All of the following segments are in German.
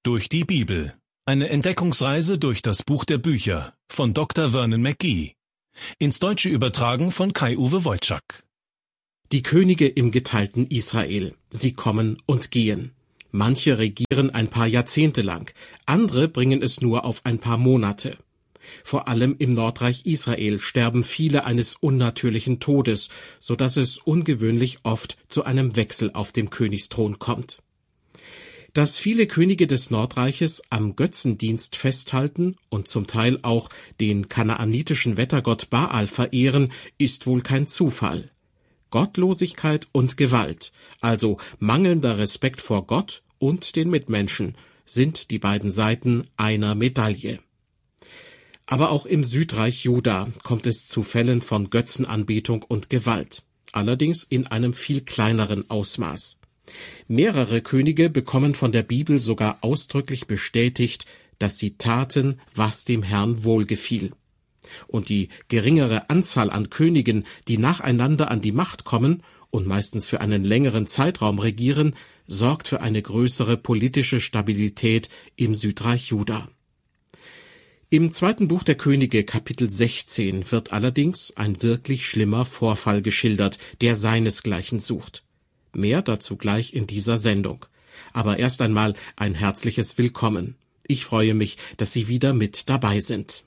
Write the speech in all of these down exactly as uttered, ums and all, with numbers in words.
Durch die Bibel. Eine Entdeckungsreise durch das Buch der Bücher von Doktor Vernon McGee. Ins Deutsche übertragen von Kai-Uwe Wojczak. Die Könige im geteilten Israel. Sie kommen und gehen. Manche regieren ein paar Jahrzehnte lang, andere bringen es nur auf ein paar Monate. Vor allem im Nordreich Israel sterben viele eines unnatürlichen Todes, so dass es ungewöhnlich oft zu einem Wechsel auf dem Königsthron kommt. Dass viele Könige des Nordreiches am Götzendienst festhalten und zum Teil auch den kanaanitischen Wettergott Baal verehren, ist wohl kein Zufall. Gottlosigkeit und Gewalt, also mangelnder Respekt vor Gott und den Mitmenschen, sind die beiden Seiten einer Medaille. Aber auch im Südreich Juda kommt es zu Fällen von Götzenanbetung und Gewalt, allerdings in einem viel kleineren Ausmaß. Mehrere Könige bekommen von der Bibel sogar ausdrücklich bestätigt, dass sie taten, was dem Herrn wohlgefiel. Und die geringere Anzahl an Königen, die nacheinander an die Macht kommen und meistens für einen längeren Zeitraum regieren, sorgt für eine größere politische Stabilität im Südreich Juda. Im zweiten Buch der Könige, Kapitel sechzehn, wird allerdings ein wirklich schlimmer Vorfall geschildert, der seinesgleichen sucht. Mehr dazu gleich in dieser Sendung. Aber erst einmal ein herzliches Willkommen. Ich freue mich, dass Sie wieder mit dabei sind.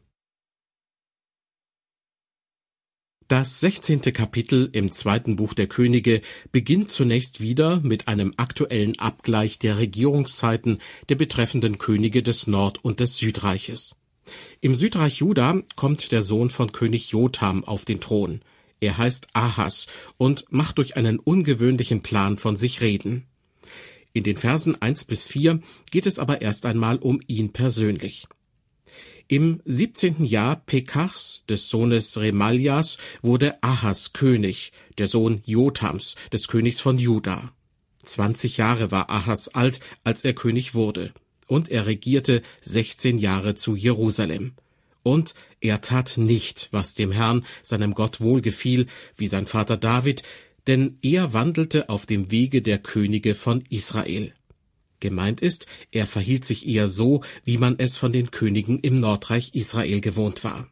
Das sechzehnte Kapitel im zweiten Buch der Könige beginnt zunächst wieder mit einem aktuellen Abgleich der Regierungszeiten der betreffenden Könige des Nord- und des Südreiches. Im Südreich Juda kommt der Sohn von König Jotham auf den Thron. Er heißt Ahas und macht durch einen ungewöhnlichen Plan von sich reden. In den Versen eins bis vier geht es aber erst einmal um ihn persönlich. Im siebzehnten Jahr Pekachs, des Sohnes Remaljas, wurde Ahas König, der Sohn Jothams, des Königs von Juda. Zwanzig Jahre war Ahas alt, als er König wurde, und er regierte sechzehn Jahre zu Jerusalem. Und er tat nicht, was dem Herrn, seinem Gott, wohlgefiel, wie sein Vater David, denn er wandelte auf dem Wege der Könige von Israel. Gemeint ist, er verhielt sich eher so, wie man es von den Königen im Nordreich Israel gewohnt war.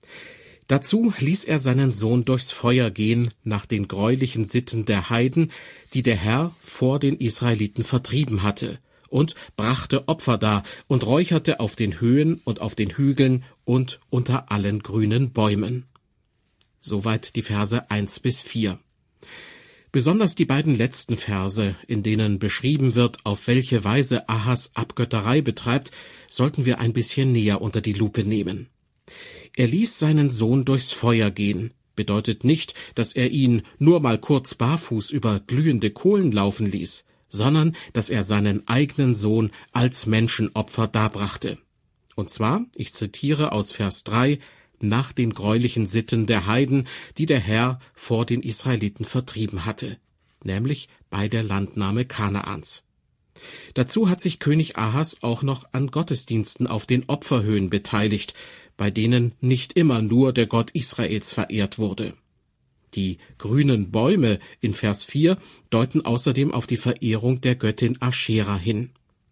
Dazu ließ er seinen Sohn durchs Feuer gehen, nach den greulichen Sitten der Heiden, die der Herr vor den Israeliten vertrieben hatte, und brachte Opfer dar und räucherte auf den Höhen und auf den Hügeln und unter allen grünen Bäumen. Soweit die Verse eins bis vier. Besonders die beiden letzten Verse, in denen beschrieben wird, auf welche Weise Ahas Abgötterei betreibt, sollten wir ein bisschen näher unter die Lupe nehmen. Er ließ seinen Sohn durchs Feuer gehen, bedeutet nicht, dass er ihn nur mal kurz barfuß über glühende Kohlen laufen ließ, sondern dass er seinen eigenen Sohn als Menschenopfer darbrachte. Und zwar, ich zitiere aus Vers drei, nach den greulichen Sitten der Heiden, die der Herr vor den Israeliten vertrieben hatte, nämlich bei der Landnahme Kanaans. Dazu hat sich König Ahas auch noch an Gottesdiensten auf den Opferhöhen beteiligt, bei denen nicht immer nur der Gott Israels verehrt wurde. Die grünen Bäume in Vers vier deuten außerdem auf die Verehrung der Göttin Aschera hin.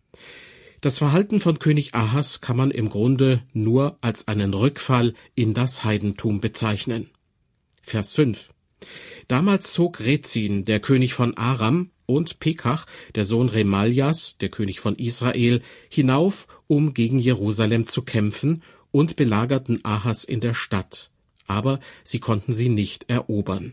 Das Verhalten von König Ahas kann man im Grunde nur als einen Rückfall in das Heidentum bezeichnen. Vers fünf. Damals zog Rezin, der König von Aram, und Pekach, der Sohn Remaljas, der König von Israel, hinauf, um gegen Jerusalem zu kämpfen, und belagerten Ahas in der Stadt. Aber sie konnten sie nicht erobern.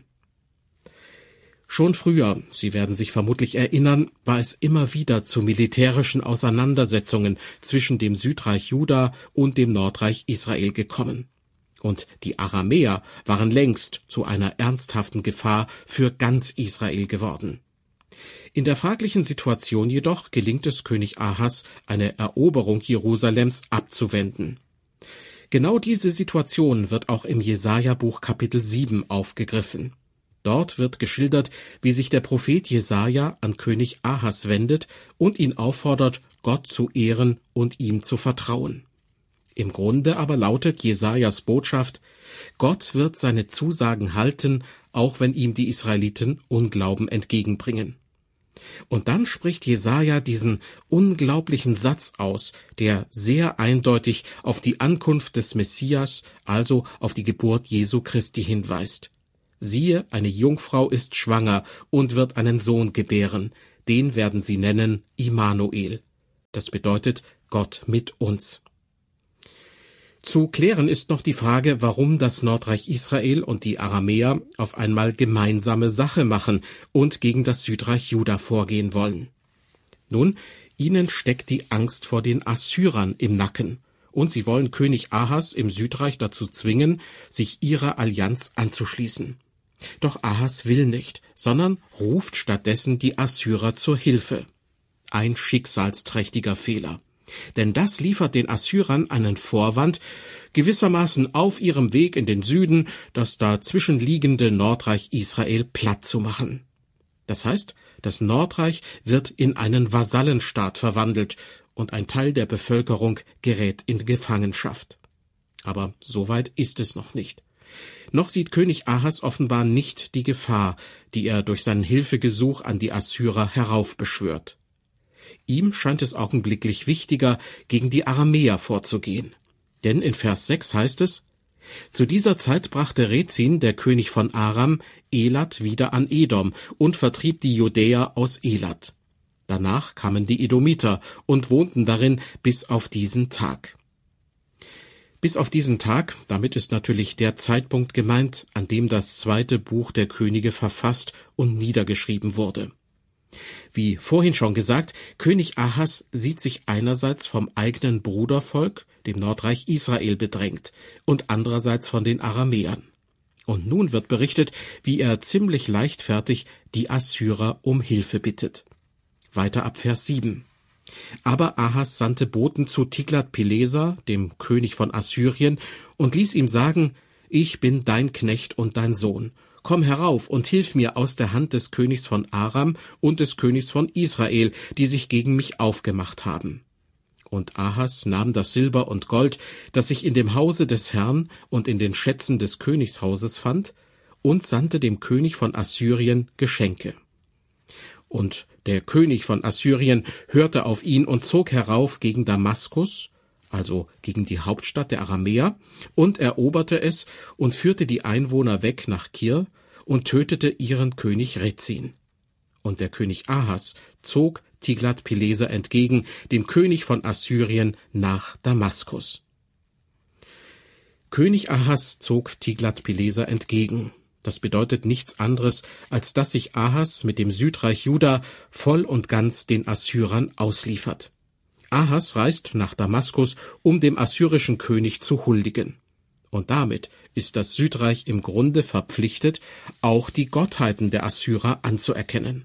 Schon früher, Sie werden sich vermutlich erinnern, war es immer wieder zu militärischen Auseinandersetzungen zwischen dem Südreich Juda und dem Nordreich Israel gekommen. Und die Aramäer waren längst zu einer ernsthaften Gefahr für ganz Israel geworden. In der fraglichen Situation jedoch gelingt es König Ahas, eine Eroberung Jerusalems abzuwenden. Genau diese Situation wird auch im Jesaja-Buch Kapitel sieben aufgegriffen. Dort wird geschildert, wie sich der Prophet Jesaja an König Ahas wendet und ihn auffordert, Gott zu ehren und ihm zu vertrauen. Im Grunde aber lautet Jesajas Botschaft: Gott wird seine Zusagen halten, auch wenn ihm die Israeliten Unglauben entgegenbringen. Und dann spricht Jesaja diesen unglaublichen Satz aus, der sehr eindeutig auf die Ankunft des Messias, also auf die Geburt Jesu Christi hinweist. Siehe, eine Jungfrau ist schwanger und wird einen Sohn gebären. Den werden sie nennen Immanuel. Das bedeutet Gott mit uns. Zu klären ist noch die Frage, warum das Nordreich Israel und die Aramäer auf einmal gemeinsame Sache machen und gegen das Südreich Juda vorgehen wollen. Nun, ihnen steckt die Angst vor den Assyrern im Nacken, und sie wollen König Ahas im Südreich dazu zwingen, sich ihrer Allianz anzuschließen. Doch Ahas will nicht, sondern ruft stattdessen die Assyrer zur Hilfe. Ein schicksalsträchtiger Fehler. Denn das liefert den Assyrern einen Vorwand, gewissermaßen auf ihrem Weg in den Süden das dazwischenliegende Nordreich Israel platt zu machen. Das heißt, das Nordreich wird in einen Vasallenstaat verwandelt und ein Teil der Bevölkerung gerät in Gefangenschaft. Aber so weit ist es noch nicht. Noch sieht König Ahas offenbar nicht die Gefahr, die er durch sein Hilfegesuch an die Assyrer heraufbeschwört. Ihm scheint es augenblicklich wichtiger, gegen die Aramäer vorzugehen. Denn in Vers sechs heißt es: Zu dieser Zeit brachte Rezin, der König von Aram, Elat wieder an Edom und vertrieb die Judäer aus Elat. Danach kamen die Edomiter und wohnten darin bis auf diesen Tag. Bis auf diesen Tag, damit ist natürlich der Zeitpunkt gemeint, an dem das zweite Buch der Könige verfasst und niedergeschrieben wurde. Wie vorhin schon gesagt, König Ahas sieht sich einerseits vom eigenen Brudervolk, dem Nordreich Israel, bedrängt und andererseits von den Aramäern. Und nun wird berichtet, wie er ziemlich leichtfertig die Assyrer um Hilfe bittet. Weiter ab Vers sieben. Aber Ahas sandte Boten zu Tiglat-Pileser, dem König von Assyrien, und ließ ihm sagen: Ich bin dein Knecht und dein Sohn. Komm herauf und hilf mir aus der Hand des Königs von Aram und des Königs von Israel, die sich gegen mich aufgemacht haben. Und Ahas nahm das Silber und Gold, das sich in dem Hause des Herrn und in den Schätzen des Königshauses fand, und sandte dem König von Assyrien Geschenke. Und der König von Assyrien hörte auf ihn und zog herauf gegen Damaskus, also gegen die Hauptstadt der Aramäer, und eroberte es und führte die Einwohner weg nach Kir und tötete ihren König Rezin. Und der König Ahas zog Tiglat-Pileser entgegen, dem König von Assyrien, nach Damaskus. König Ahas zog Tiglat-Pileser entgegen. Das bedeutet nichts anderes, als dass sich Ahas mit dem Südreich Juda voll und ganz den Assyrern ausliefert. Ahas reist nach Damaskus, um dem assyrischen König zu huldigen. Und damit ist das Südreich im Grunde verpflichtet, auch die Gottheiten der Assyrer anzuerkennen.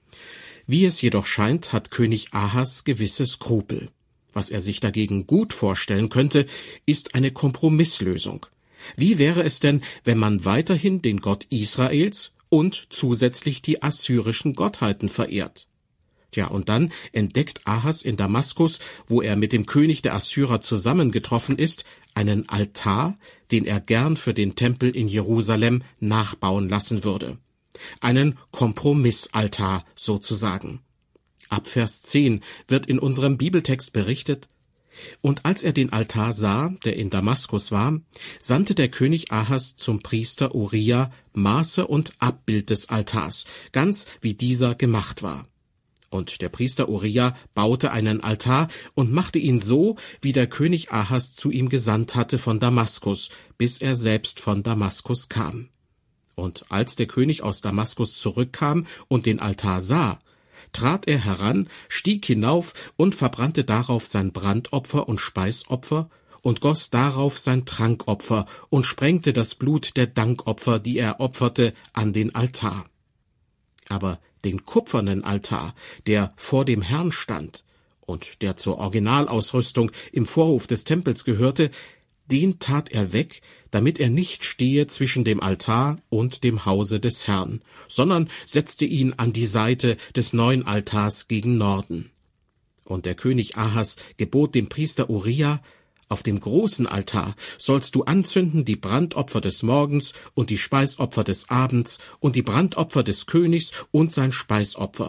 Wie es jedoch scheint, hat König Ahas gewisse Skrupel. Was er sich dagegen gut vorstellen könnte, ist eine Kompromisslösung. Wie wäre es denn, wenn man weiterhin den Gott Israels und zusätzlich die assyrischen Gottheiten verehrt? Tja, und dann entdeckt Ahas in Damaskus, wo er mit dem König der Assyrer zusammengetroffen ist, einen Altar, den er gern für den Tempel in Jerusalem nachbauen lassen würde. Einen Kompromissaltar sozusagen. Ab Vers zehn wird in unserem Bibeltext berichtet: Und als er den Altar sah, der in Damaskus war, sandte der König Ahas zum Priester Uria Maße und Abbild des Altars, ganz wie dieser gemacht war. Und der Priester Uria baute einen Altar und machte ihn so, wie der König Ahas zu ihm gesandt hatte von Damaskus, bis er selbst von Damaskus kam. Und als der König aus Damaskus zurückkam und den Altar sah, trat er heran, stieg hinauf und verbrannte darauf sein Brandopfer und Speisopfer und goss darauf sein Trankopfer und sprengte das Blut der Dankopfer, die er opferte, an den Altar. Aber den kupfernen Altar, der vor dem Herrn stand und der zur Originalausrüstung im Vorhof des Tempels gehörte, den tat er weg, damit er nicht stehe zwischen dem Altar und dem Hause des Herrn, sondern setzte ihn an die Seite des neuen Altars gegen Norden. Und der König Ahas gebot dem Priester Uria: Auf dem großen Altar sollst du anzünden die Brandopfer des Morgens und die Speisopfer des Abends und die Brandopfer des Königs und sein Speisopfer,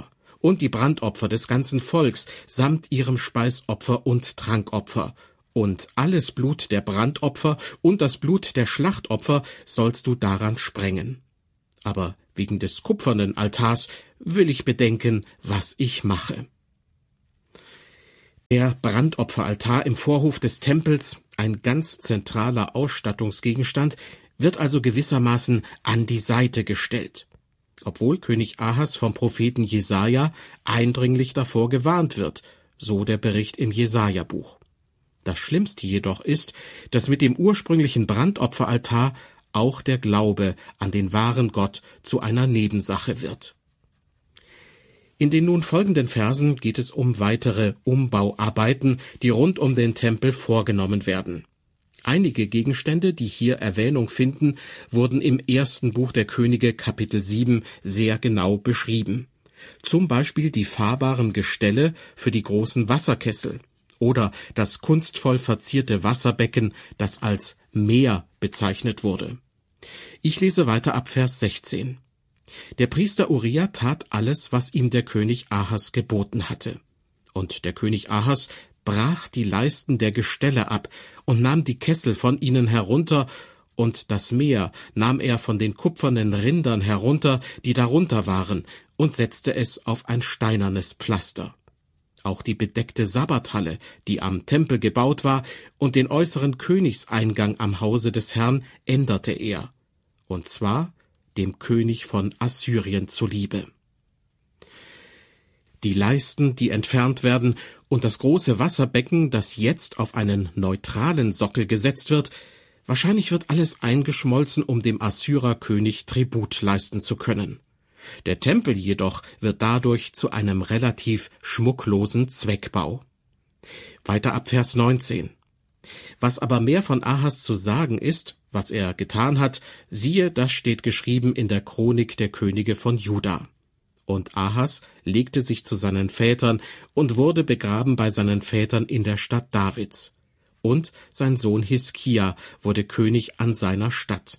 und die Brandopfer des ganzen Volks samt ihrem Speisopfer und Trankopfer. Und alles Blut der Brandopfer und das Blut der Schlachtopfer sollst du daran sprengen. Aber wegen des kupfernen Altars will ich bedenken, was ich mache. Der Brandopferaltar im Vorhof des Tempels, ein ganz zentraler Ausstattungsgegenstand, wird also gewissermaßen an die Seite gestellt, obwohl König Ahas vom Propheten Jesaja eindringlich davor gewarnt wird, so der Bericht im Jesaja-Buch. Das Schlimmste jedoch ist, dass mit dem ursprünglichen Brandopferaltar auch der Glaube an den wahren Gott zu einer Nebensache wird. In den nun folgenden Versen geht es um weitere Umbauarbeiten, die rund um den Tempel vorgenommen werden. Einige Gegenstände, die hier Erwähnung finden, wurden im ersten Buch der Könige Kapitel sieben sehr genau beschrieben. Zum Beispiel die fahrbaren Gestelle für die großen Wasserkessel oder das kunstvoll verzierte Wasserbecken, das als Meer bezeichnet wurde. Ich lese weiter ab Vers sechzehn. Der Priester Uria tat alles, was ihm der König Ahas geboten hatte. Und der König Ahas brach die Leisten der Gestelle ab und nahm die Kessel von ihnen herunter, und das Meer nahm er von den kupfernen Rindern herunter, die darunter waren, und setzte es auf ein steinernes Pflaster. Auch die bedeckte Sabbathalle, die am Tempel gebaut war, und den äußeren Königseingang am Hause des Herrn änderte er, und zwar dem König von Assyrien zuliebe. Die Leisten, die entfernt werden, und das große Wasserbecken, das jetzt auf einen neutralen Sockel gesetzt wird, wahrscheinlich wird alles eingeschmolzen, um dem Assyrerkönig Tribut leisten zu können. Der Tempel jedoch wird dadurch zu einem relativ schmucklosen Zweckbau. Weiter ab Vers neunzehn. Was aber mehr von Ahas zu sagen ist, was er getan hat, siehe, das steht geschrieben in der Chronik der Könige von Juda. Und Ahas legte sich zu seinen Vätern und wurde begraben bei seinen Vätern in der Stadt Davids. Und sein Sohn Hiskia wurde König an seiner Stadt.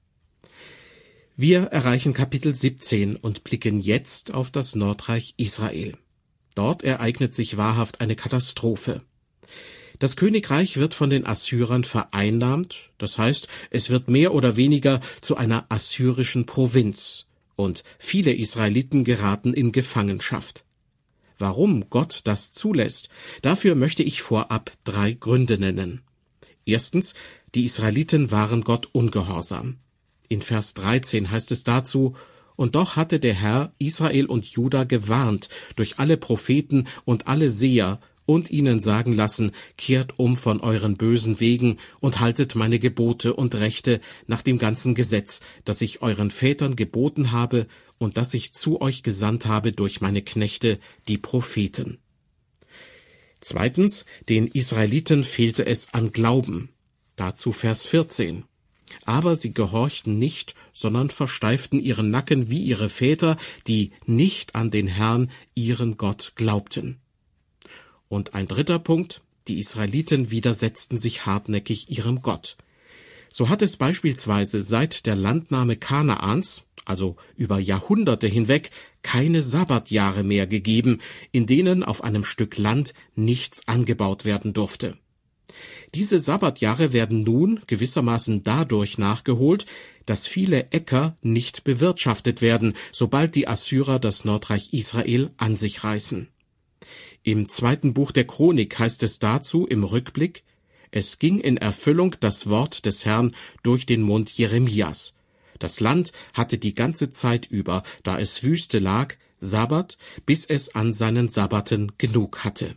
Wir erreichen Kapitel siebzehn und blicken jetzt auf das Nordreich Israel. Dort ereignet sich wahrhaft eine Katastrophe. Das Königreich wird von den Assyrern vereinnahmt, das heißt, es wird mehr oder weniger zu einer assyrischen Provinz, und viele Israeliten geraten in Gefangenschaft. Warum Gott das zulässt, dafür möchte ich vorab drei Gründe nennen. Erstens, die Israeliten waren Gott ungehorsam. In Vers dreizehn heißt es dazu: Und doch hatte der Herr Israel und Juda gewarnt durch alle Propheten und alle Seher und ihnen sagen lassen, kehrt um von euren bösen Wegen und haltet meine Gebote und Rechte nach dem ganzen Gesetz, das ich euren Vätern geboten habe und das ich zu euch gesandt habe durch meine Knechte, die Propheten. Zweitens, den Israeliten fehlte es an Glauben. Dazu Vers vierzehn. Aber sie gehorchten nicht, sondern versteiften ihren Nacken wie ihre Väter, die nicht an den Herrn, ihren Gott, glaubten. Und ein dritter Punkt, die Israeliten widersetzten sich hartnäckig ihrem Gott. So hat es beispielsweise seit der Landnahme Kanaans, also über Jahrhunderte hinweg, keine Sabbatjahre mehr gegeben, in denen auf einem Stück Land nichts angebaut werden durfte. Diese Sabbatjahre werden nun gewissermaßen dadurch nachgeholt, dass viele Äcker nicht bewirtschaftet werden, sobald die Assyrer das Nordreich Israel an sich reißen. Im zweiten Buch der Chronik heißt es dazu im Rückblick: Es ging in Erfüllung das Wort des Herrn durch den Mund Jeremias. Das Land hatte die ganze Zeit über, da es Wüste lag, Sabbat, bis es an seinen Sabbaten genug hatte.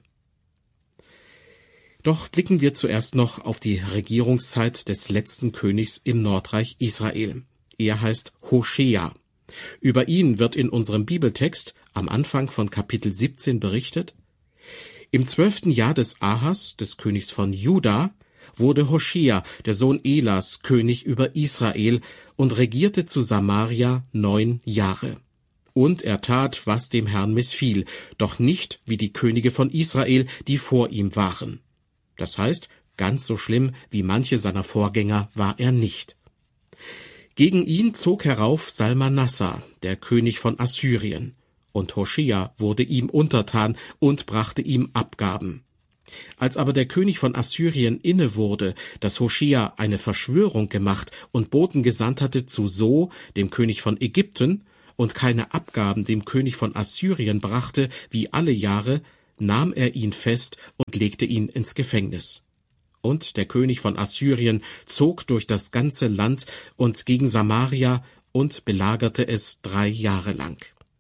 Doch blicken wir zuerst noch auf die Regierungszeit des letzten Königs im Nordreich Israel. Er heißt Hoschea. Über ihn wird in unserem Bibeltext am Anfang von Kapitel siebzehn berichtet: Im zwölften Jahr des Ahas, des Königs von Juda, wurde Hoschea, der Sohn Elas, König über Israel und regierte zu Samaria neun Jahre. Und er tat, was dem Herrn missfiel, doch nicht wie die Könige von Israel, die vor ihm waren. Das heißt, ganz so schlimm wie manche seiner Vorgänger war er nicht. Gegen ihn zog herauf Salmanassar, der König von Assyrien, und Hoschea wurde ihm untertan und brachte ihm Abgaben. Als aber der König von Assyrien inne wurde, dass Hoschea eine Verschwörung gemacht und Boten gesandt hatte zu So, dem König von Ägypten, und keine Abgaben dem König von Assyrien brachte, wie alle Jahre, nahm er ihn fest und legte ihn ins Gefängnis. Und der König von Assyrien zog durch das ganze Land und gegen Samaria und belagerte es drei Jahre lang.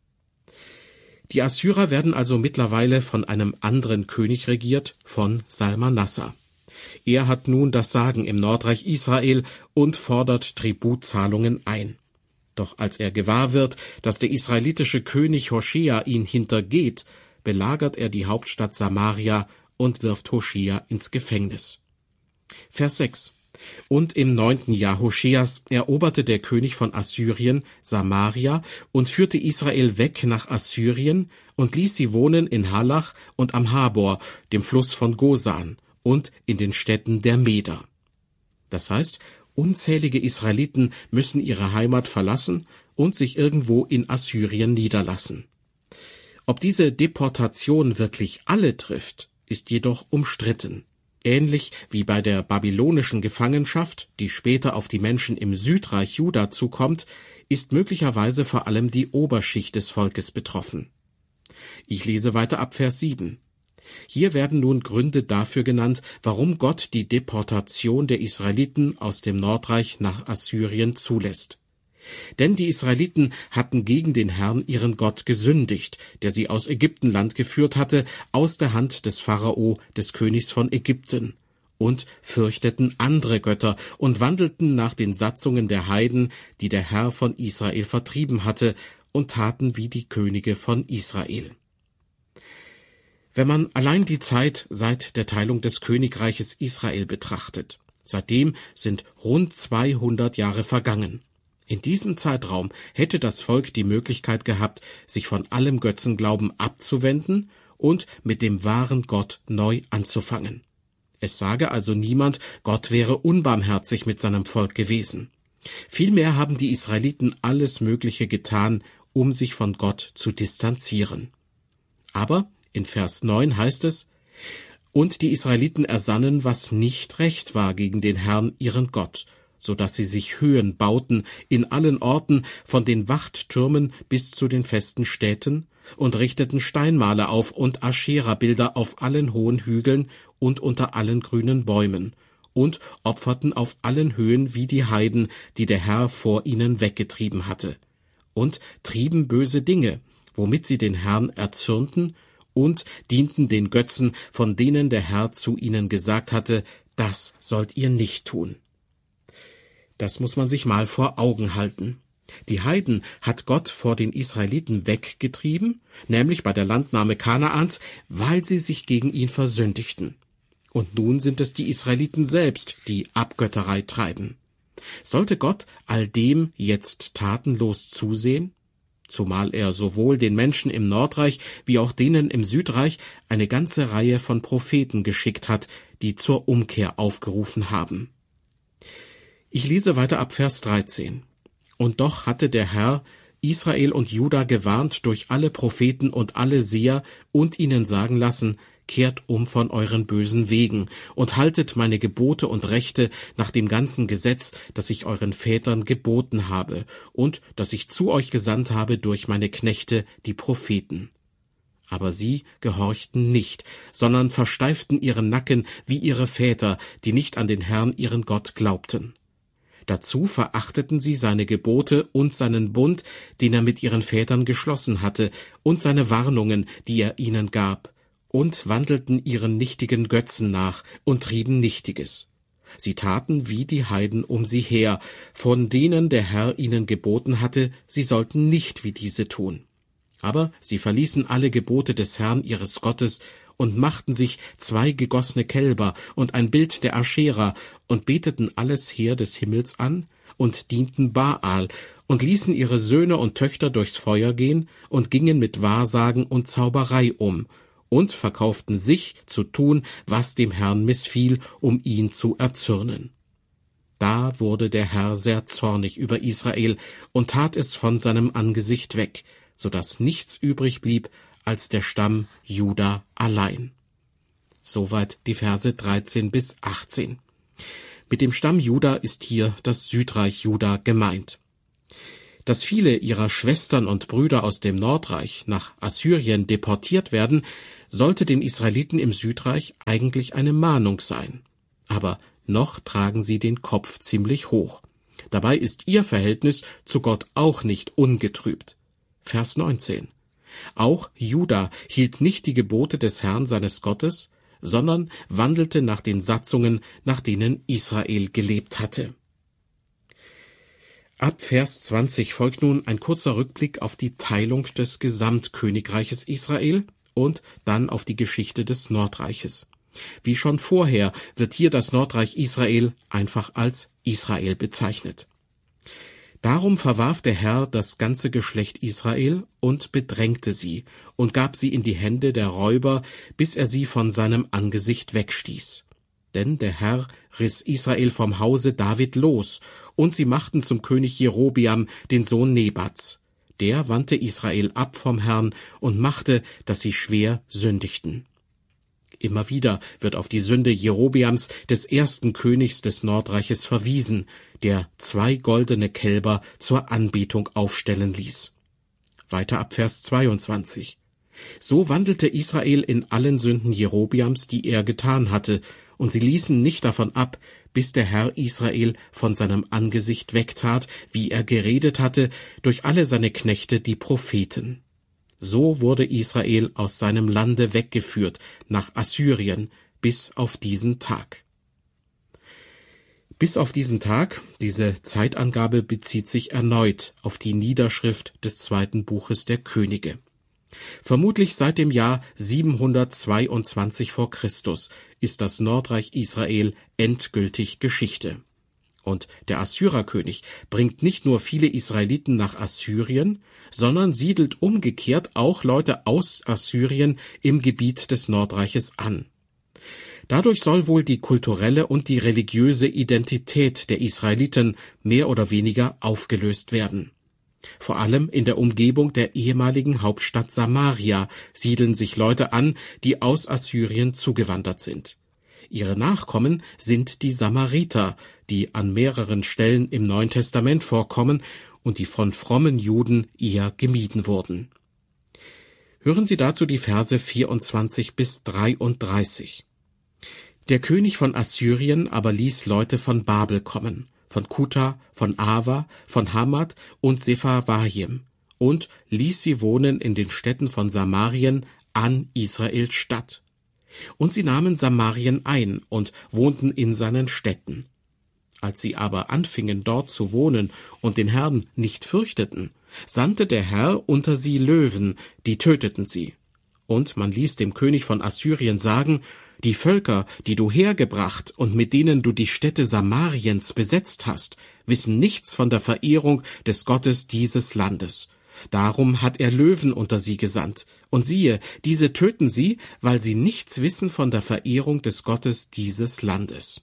Die Assyrer werden also mittlerweile von einem anderen König regiert, von Salmanassar. Er hat nun das Sagen im Nordreich Israel und fordert Tributzahlungen ein. Doch als er gewahr wird, dass der israelitische König Hoschea ihn hintergeht, belagert er die Hauptstadt Samaria und wirft Hoschea ins Gefängnis. Vers sechs. Und im neunten Jahr Hoscheas eroberte der König von Assyrien Samaria und führte Israel weg nach Assyrien und ließ sie wohnen in Halach und am Habor, dem Fluss von Gosan, und in den Städten der Meder. Das heißt, unzählige Israeliten müssen ihre Heimat verlassen und sich irgendwo in Assyrien niederlassen. Ob diese Deportation wirklich alle trifft, ist jedoch umstritten. Ähnlich wie bei der babylonischen Gefangenschaft, die später auf die Menschen im Südreich Juda zukommt, ist möglicherweise vor allem die Oberschicht des Volkes betroffen. Ich lese weiter ab Vers sieben. Hier werden nun Gründe dafür genannt, warum Gott die Deportation der Israeliten aus dem Nordreich nach Assyrien zulässt. Denn die Israeliten hatten gegen den Herrn ihren Gott gesündigt, der sie aus Ägyptenland geführt hatte, aus der Hand des Pharao, des Königs von Ägypten, und fürchteten andere Götter und wandelten nach den Satzungen der Heiden, die der Herr von Israel vertrieben hatte, und taten wie die Könige von Israel. Wenn man allein die Zeit seit der Teilung des Königreiches Israel betrachtet, seitdem sind rund zweihundert Jahre vergangen. In diesem Zeitraum hätte das Volk die Möglichkeit gehabt, sich von allem Götzenglauben abzuwenden und mit dem wahren Gott neu anzufangen. Es sage also niemand, Gott wäre unbarmherzig mit seinem Volk gewesen. Vielmehr haben die Israeliten alles Mögliche getan, um sich von Gott zu distanzieren. Aber in Vers neun heißt es, und die Israeliten ersannen, was nicht recht war gegen den Herrn, ihren Gott, so dass sie sich Höhen bauten in allen Orten, von den Wachttürmen bis zu den festen Städten, und richteten Steinmale auf und Aschera-Bilder auf allen hohen Hügeln und unter allen grünen Bäumen, und opferten auf allen Höhen wie die Heiden, die der Herr vor ihnen weggetrieben hatte, und trieben böse Dinge, womit sie den Herrn erzürnten, und dienten den Götzen, von denen der Herr zu ihnen gesagt hatte, das sollt ihr nicht tun. Das muss man sich mal vor Augen halten. Die Heiden hat Gott vor den Israeliten weggetrieben, nämlich bei der Landnahme Kanaans, weil sie sich gegen ihn versündigten. Und nun sind es die Israeliten selbst, die Abgötterei treiben. Sollte Gott all dem jetzt tatenlos zusehen? Zumal er sowohl den Menschen im Nordreich wie auch denen im Südreich eine ganze Reihe von Propheten geschickt hat, die zur Umkehr aufgerufen haben. Ich lese weiter ab Vers dreizehn. Und doch hatte der Herr Israel und Juda gewarnt durch alle Propheten und alle Seher und ihnen sagen lassen, kehrt um von euren bösen Wegen und haltet meine Gebote und Rechte nach dem ganzen Gesetz, das ich euren Vätern geboten habe und das ich zu euch gesandt habe durch meine Knechte, die Propheten. Aber sie gehorchten nicht, sondern versteiften ihren Nacken wie ihre Väter, die nicht an den Herrn ihren Gott glaubten. Dazu verachteten sie seine Gebote und seinen Bund, den er mit ihren Vätern geschlossen hatte, und seine Warnungen, die er ihnen gab, und wandelten ihren nichtigen Götzen nach und trieben Nichtiges. Sie taten wie die Heiden um sie her, von denen der Herr ihnen geboten hatte, sie sollten nicht wie diese tun. Aber sie verließen alle Gebote des Herrn ihres Gottes und machten sich zwei gegossene Kälber und ein Bild der Aschera und beteten alles Heer des Himmels an und dienten Baal und ließen ihre Söhne und Töchter durchs Feuer gehen und gingen mit Wahrsagen und Zauberei um und verkauften sich zu tun, was dem Herrn missfiel, um ihn zu erzürnen. Da wurde der Herr sehr zornig über Israel und tat es von seinem Angesicht weg, so dass nichts übrig blieb als der Stamm Juda allein. Soweit die Verse dreizehn bis achtzehn. Mit dem Stamm Juda ist hier das Südreich Juda gemeint. Dass viele ihrer Schwestern und Brüder aus dem Nordreich nach Assyrien deportiert werden, sollte den Israeliten im Südreich eigentlich eine Mahnung sein. Aber noch tragen sie den Kopf ziemlich hoch. Dabei ist ihr Verhältnis zu Gott auch nicht ungetrübt. Vers neunzehn. Auch Juda hielt nicht die Gebote des Herrn seines Gottes, sondern wandelte nach den Satzungen, nach denen Israel gelebt hatte. Ab Vers zwanzig folgt nun ein kurzer Rückblick auf die Teilung des Gesamtkönigreiches Israel und dann auf die Geschichte des Nordreiches. Wie schon vorher wird hier das Nordreich Israel einfach als Israel bezeichnet. Darum verwarf der Herr das ganze Geschlecht Israel und bedrängte sie und gab sie in die Hände der Räuber, bis er sie von seinem Angesicht wegstieß. Denn der Herr riss Israel vom Hause David los, und sie machten zum König Jerobeam, den Sohn Nebats. Der wandte Israel ab vom Herrn und machte, dass sie schwer sündigten. Immer wieder wird auf die Sünde Jerobeams, des ersten Königs des Nordreiches, verwiesen, der zwei goldene Kälber zur Anbetung aufstellen ließ. Weiter ab Vers zweiundzwanzig. So wandelte Israel in allen Sünden Jerobeams, die er getan hatte, und sie ließen nicht davon ab, bis der Herr Israel von seinem Angesicht wegtat, wie er geredet hatte, durch alle seine Knechte, die Propheten. So wurde Israel aus seinem Lande weggeführt nach Assyrien bis auf diesen Tag. Bis auf diesen Tag, diese Zeitangabe bezieht sich erneut auf die Niederschrift des zweiten Buches der Könige. Vermutlich seit dem Jahr siebenhundertzweiundzwanzig vor Christus ist das Nordreich Israel endgültig Geschichte. Und der Assyrerkönig bringt nicht nur viele Israeliten nach Assyrien, sondern siedelt umgekehrt auch Leute aus Assyrien im Gebiet des Nordreiches an. Dadurch soll wohl die kulturelle und die religiöse Identität der Israeliten mehr oder weniger aufgelöst werden. Vor allem in der Umgebung der ehemaligen Hauptstadt Samaria siedeln sich Leute an, die aus Assyrien zugewandert sind. Ihre Nachkommen sind die Samariter, die an mehreren Stellen im Neuen Testament vorkommen und die von frommen Juden eher gemieden wurden. Hören Sie dazu die Verse vierundzwanzig bis dreiunddreißig. Der König von Assyrien aber ließ Leute von Babel kommen, von Kuta, von Ava, von Hamat und Sepharvaim, und ließ sie wohnen in den Städten von Samarien an Israels Stadt. Und sie nahmen Samarien ein und wohnten in seinen Städten. Als sie aber anfingen, dort zu wohnen und den Herrn nicht fürchteten, sandte der Herr unter sie Löwen, die töteten sie. Und man ließ dem König von Assyrien sagen: Die Völker, die du hergebracht und mit denen du die Städte Samariens besetzt hast, wissen nichts von der Verehrung des Gottes dieses Landes. Darum hat er Löwen unter sie gesandt. Und siehe, diese töten sie, weil sie nichts wissen von der Verehrung des Gottes dieses Landes.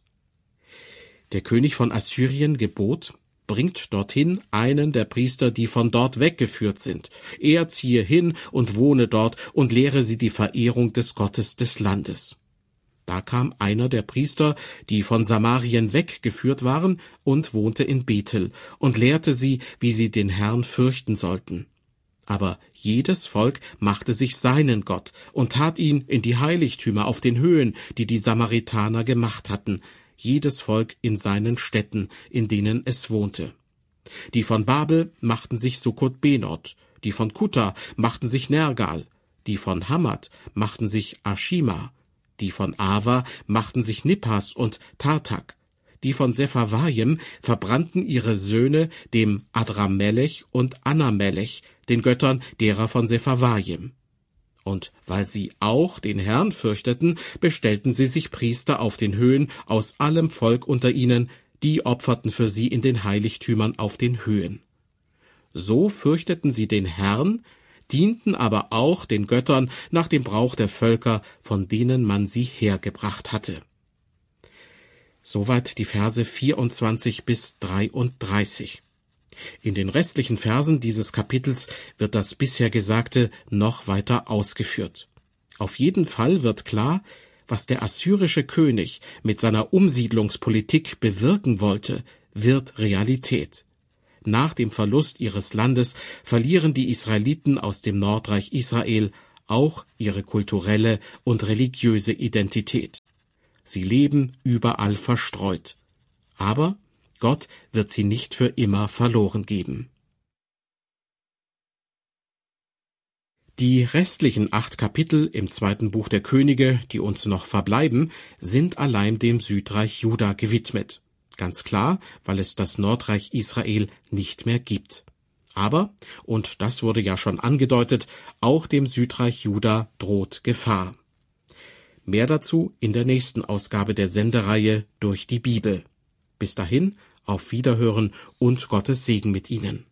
Der König von Assyrien gebot: Bringt dorthin einen der Priester, die von dort weggeführt sind. Er ziehe hin und wohne dort und lehre sie die Verehrung des Gottes des Landes. Da kam einer der Priester, die von Samarien weggeführt waren, und wohnte in Bethel und lehrte sie, wie sie den Herrn fürchten sollten. Aber jedes Volk machte sich seinen Gott und tat ihn in die Heiligtümer auf den Höhen, die die Samaritaner gemacht hatten, jedes Volk in seinen Städten, in denen es wohnte. Die von Babel machten sich Sukkot-Benot, die von Kuta machten sich Nergal, die von Hamat machten sich Ashima, die von Ava machten sich Nippas und Tartak, die von Sepharvaim verbrannten ihre Söhne dem Adramelech und Anamelech, den Göttern derer von Sepharvaim. Und weil sie auch den Herrn fürchteten, bestellten sie sich Priester auf den Höhen aus allem Volk unter ihnen, die opferten für sie in den Heiligtümern auf den Höhen. So fürchteten sie den Herrn, dienten aber auch den Göttern nach dem Brauch der Völker, von denen man sie hergebracht hatte. Soweit die Verse vierundzwanzig bis dreiunddreißig. In den restlichen Versen dieses Kapitels wird das bisher Gesagte noch weiter ausgeführt. Auf jeden Fall wird klar, was der assyrische König mit seiner Umsiedlungspolitik bewirken wollte, wird Realität. Nach dem Verlust ihres Landes verlieren die Israeliten aus dem Nordreich Israel auch ihre kulturelle und religiöse Identität. Sie leben überall verstreut. Aber Gott wird sie nicht für immer verloren geben. Die restlichen acht Kapitel im zweiten Buch der Könige, die uns noch verbleiben, sind allein dem Südreich Juda gewidmet. Ganz klar, weil es das Nordreich Israel nicht mehr gibt. Aber, und das wurde ja schon angedeutet, auch dem Südreich Juda droht Gefahr. Mehr dazu in der nächsten Ausgabe der Sendereihe Durch die Bibel. Bis dahin, auf Wiederhören und Gottes Segen mit Ihnen.